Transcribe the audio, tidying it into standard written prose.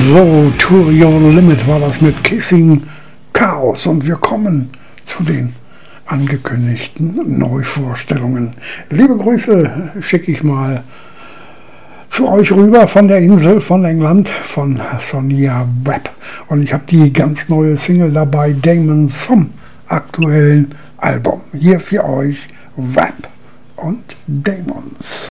So, To Your Limit war das mit Kissing Chaos und wir kommen zu den angekündigten Neuvorstellungen. Liebe Grüße schicke ich mal zu euch rüber von der Insel von England, von Sonia Webb. Und ich habe die ganz neue Single dabei, Demons, vom aktuellen Album. Hier für euch Webb und Demons.